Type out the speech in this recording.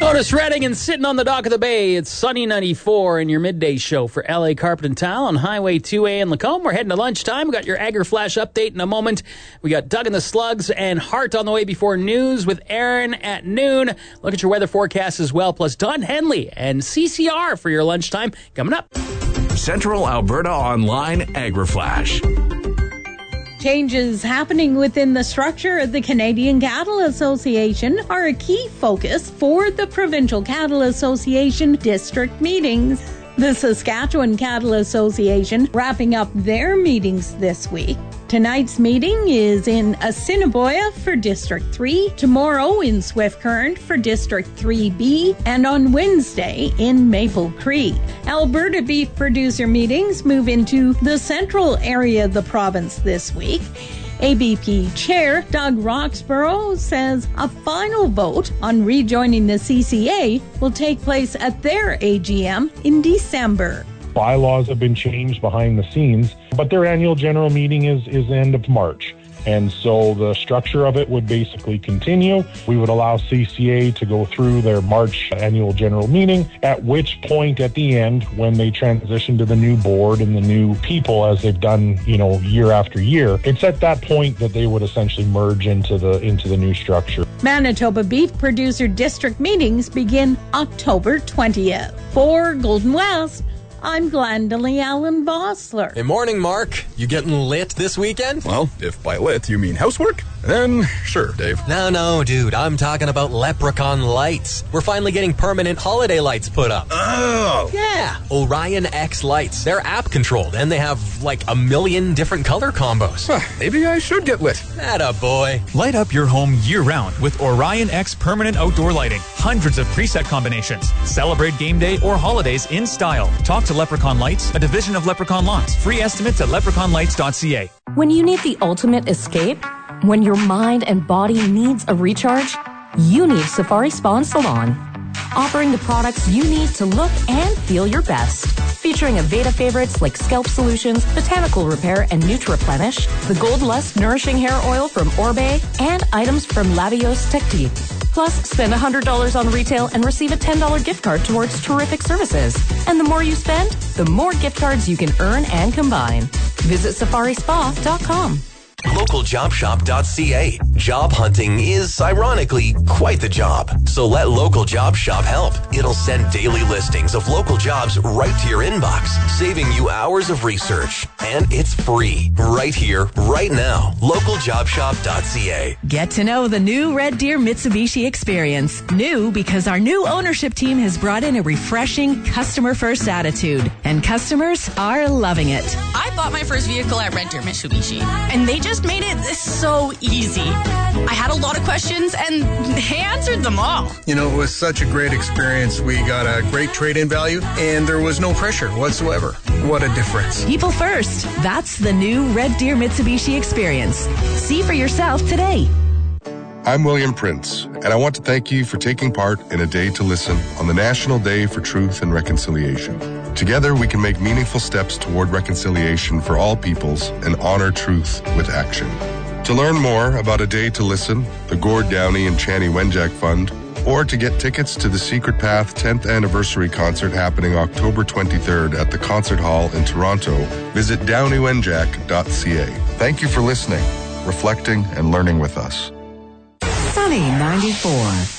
Otis Redding and sitting on the dock of the bay. It's Sunny 94 in your midday show for LA Carpet and Tile on Highway 2A in Lacombe. We're heading to lunchtime. We got your Agri Flash update in a moment. We got Doug and the Slugs and Hart on the way before news with Aaron at noon. Look at your weather forecast as well, plus Don Henley and CCR for your lunchtime coming up. Central Alberta Online Agri Flash. Changes happening within the structure of the Canadian Cattle Association are a key focus for the Provincial Cattle Association district meetings. The Saskatchewan Cattle Association wrapping up their meetings this week. Tonight's meeting is in Assiniboia for District 3, tomorrow in Swift Current for District 3B, and on Wednesday in Maple Creek. Alberta beef producer meetings move into the central area of the province this week. ABP Chair Doug Roxborough says a final vote on rejoining the CCA will take place at their AGM in December. Bylaws have been changed behind the scenes, but their annual general meeting is end of March. And so the structure of it would basically continue. We would allow CCA to go through their March annual general meeting, at which point at the end, when they transition to the new board and the new people, as they've done, year after year, it's at that point that they would essentially merge into the new structure. Manitoba beef producer district meetings begin October 20th. For Golden West, I'm Glendalee Allen Vossler. Hey, morning, Mark. You getting lit this weekend? Well, if by lit you mean housework, then sure, Dave. No, dude. I'm talking about Leprechaun Lights. We're finally getting permanent holiday lights put up. Oh! Yeah, Orion X lights. They're app-controlled, and they have, like, 1 million different color combos. Maybe I should get lit. Atta boy. Light up your home year-round with Orion X permanent outdoor lighting. Hundreds of preset combinations. Celebrate game day or holidays in style. Talk to Leprechaun Lights, a division of Leprechaun Lawns. Free estimates at leprechaunlights.ca. When you need the ultimate escape, when your mind and body needs a recharge, you need Safari Spa and Salon. Offering the products you need to look and feel your best. Featuring Aveda favorites like Scalp Solutions, Botanical Repair, and Nutriplenish, the Gold Lust Nourishing Hair Oil from Orbe, and items from Labios Technique. Plus, spend $100 on retail and receive a $10 gift card towards terrific services. And the more you spend, the more gift cards you can earn and combine. Visit safarispa.com. LocalJobShop.ca. Job hunting is, ironically, quite the job. So let Local Job Shop help. It'll send daily listings of local jobs right to your inbox, saving you hours of research. And it's free. Right here, right now. LocalJobShop.ca. Get to know the new Red Deer Mitsubishi experience. New because our new ownership team has brought in a refreshing customer-first attitude. And customers are loving it. I bought my first vehicle at Red Deer Mitsubishi, and they just made it so easy. I had a lot of questions, and they answered them all. It was such a great experience. We got a great trade-in value, and there was no pressure whatsoever. What a difference. People first. That's the new Red Deer Mitsubishi experience. See for yourself today. I'm William Prince, and I want to thank you for taking part in A Day to Listen on the National Day for Truth and Reconciliation. Together, we can make meaningful steps toward reconciliation for all peoples and honor truth with action. To learn more about A Day to Listen, the Gord Downey and Chanie Wenjack Fund, or to get tickets to the Secret Path 10th Anniversary Concert happening October 23rd at the Concert Hall in Toronto, visit downeywenjack.ca. Thank you for listening, reflecting, and learning with us. Sunny 94.